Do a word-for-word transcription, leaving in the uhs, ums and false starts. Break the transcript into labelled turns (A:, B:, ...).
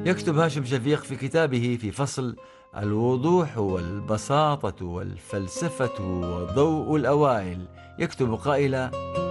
A: يكتب هاشم شفيق في كتابه في فصل: الوضوح والبساطة والفلسفة وضوء الأوائل، يكتب قائلا: